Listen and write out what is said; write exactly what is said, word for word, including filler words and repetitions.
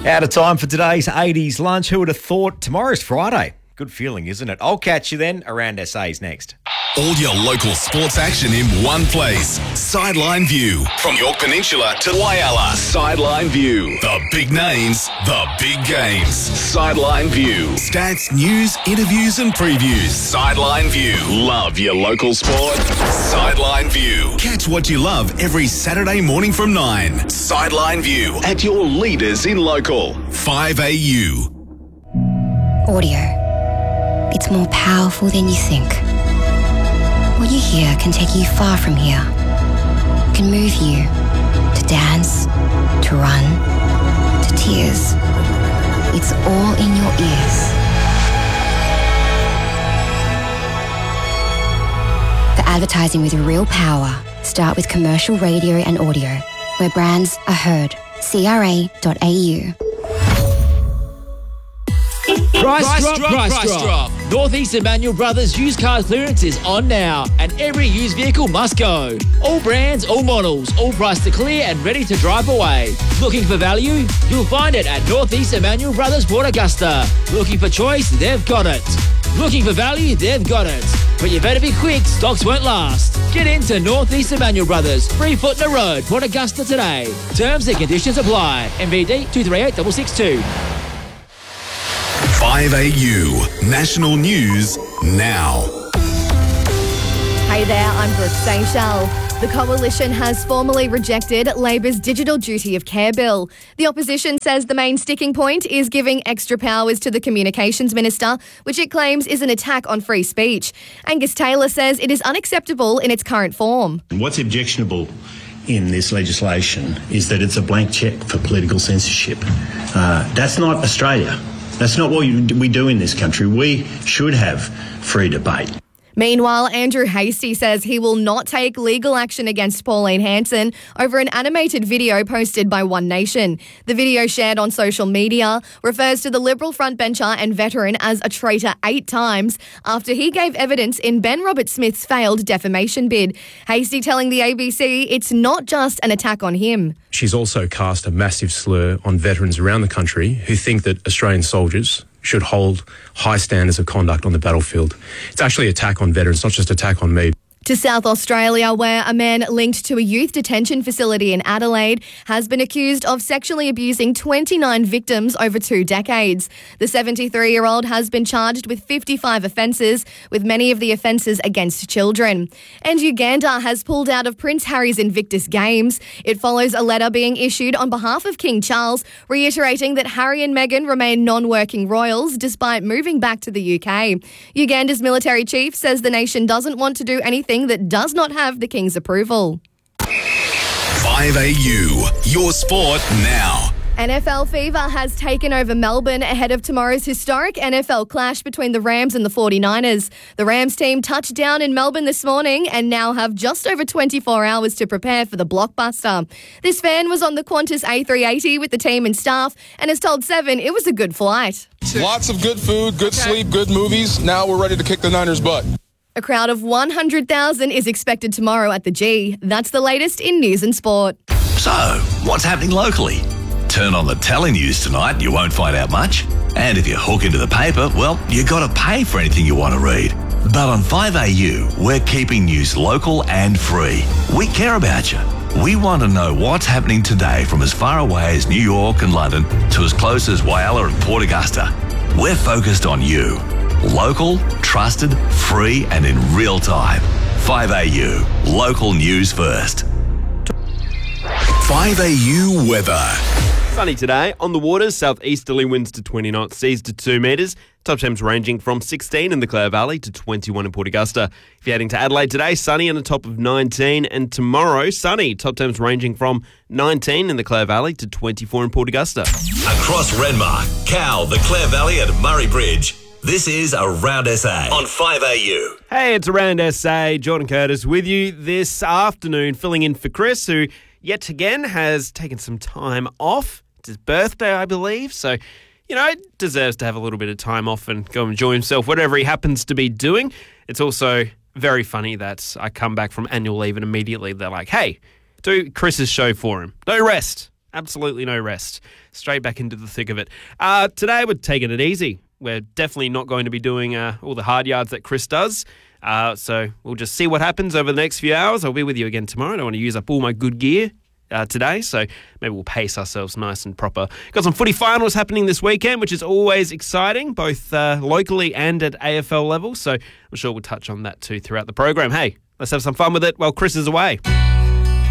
Out of time for today's eighties lunch. Who would have thought tomorrow's Friday? Good feeling, isn't it? I'll catch you then. Around S A's next. All your local sports action in one place. Sideline View. From York Peninsula to Whyalla. Sideline View. The big names, the big games. Sideline View. Stats, news, interviews and previews. Sideline View. Love your local sport. Sideline View. Catch what you love every Saturday morning from nine. Sideline View. At your leaders in local. five A U. Audio. It's more powerful than you think. What you hear can take you far from here. It can move you to dance, to run, to tears. It's all in your ears. For advertising with real power, start with commercial radio and audio, where brands are heard. C R A dot A U. Price, price drop, drop, price, price drop. drop. Northeast Emmanuel Brothers used car clearance is on now, and every used vehicle must go. All brands, all models, all priced to clear and ready to drive away. Looking for value? You'll find it at Northeast Emmanuel Brothers Port Augusta. Looking for choice? They've got it. Looking for value? They've got it. But you better be quick, stocks won't last. Get into Northeast Emmanuel Brothers, Free Foot in the Road, Port Augusta today. Terms and conditions apply. M V D two three eight six six two. five A U National News now. Hey there, I'm Brooke Seychelles. The Coalition has formally rejected Labor's Digital Duty of Care bill. The opposition says the main sticking point is giving extra powers to the Communications Minister, which it claims is an attack on free speech. Angus Taylor says it is unacceptable in its current form. What's objectionable in this legislation is that it's a blank cheque for political censorship. Uh, that's not Australia. That's not what we do in this country. We should have free debate. Meanwhile, Andrew Hastie says he will not take legal action against Pauline Hanson over an animated video posted by One Nation. The video shared on social media refers to the Liberal frontbencher and veteran as a traitor eight times after he gave evidence in Ben Roberts-Smith's failed defamation bid. Hastie telling the A B C it's not just an attack on him. She's also cast a massive slur on veterans around the country who think that Australian soldiers should hold high standards of conduct on the battlefield. It's actually an attack on veterans, not just an attack on me. To South Australia, where a man linked to a youth detention facility in Adelaide has been accused of sexually abusing twenty-nine victims over two decades. The seventy-three-year-old has been charged with fifty-five offences, with many of the offences against children. And Uganda has pulled out of Prince Harry's Invictus Games. It follows a letter being issued on behalf of King Charles, reiterating that Harry and Meghan remain non-working royals despite moving back to the U K. Uganda's military chief says the nation doesn't want to do anything that does not have the King's approval. five A U, your sport now. N F L fever has taken over Melbourne ahead of tomorrow's historic N F L clash between the Rams and the forty-niners. The Rams team touched down in Melbourne this morning and now have just over twenty-four hours to prepare for the blockbuster. This fan was on the Qantas A three eighty with the team and staff and has told Seven it was a good flight. Lots of good food, good okay. sleep, good movies. Now we're ready to kick the Niners' butt. A crowd of one hundred thousand is expected tomorrow at the G. That's the latest in news and sport. So, what's happening locally? Turn on the telenews tonight, you won't find out much. And if you hook into the paper, well, you got to pay for anything you want to read. But on five A U, we're keeping news local and free. We care about you. We want to know what's happening today from as far away as New York and London to as close as Whyalla and Port Augusta. We're focused on you. Local, trusted, free and in real time. five A U, local news first. five A U weather. Sunny today. On the waters, southeasterly winds to twenty knots, seas to two metres. Top temps ranging from sixteen in the Clare Valley to twenty-one in Port Augusta. If you're heading to Adelaide today, sunny and a top of nineteen. And tomorrow, sunny. Top temps ranging from nineteen in the Clare Valley to twenty-four in Port Augusta. Across Renmark, Cow, the Clare Valley and Murray Bridge. This is Around S A on five A U. Hey, it's Around S A. Jordan Curtis with you this afternoon, filling in for Chris, who yet again has taken some time off. It's his birthday, I believe, so, you know, deserves to have a little bit of time off and go enjoy himself, whatever he happens to be doing. It's also very funny that I come back from annual leave and immediately they're like, hey, do Chris's show for him. No rest. Absolutely no rest. Straight back into the thick of it. Uh, today we're taking it easy. We're definitely not going to be doing uh, all the hard yards that Chris does. Uh, so we'll just see what happens over the next few hours. I'll be with you again tomorrow. I don't want to use up all my good gear uh, today, so maybe we'll pace ourselves nice and proper. Got some footy finals happening this weekend, which is always exciting, both uh, locally and at A F L level. So I'm sure we'll touch on that too throughout the program. Hey, let's have some fun with it while Chris is away.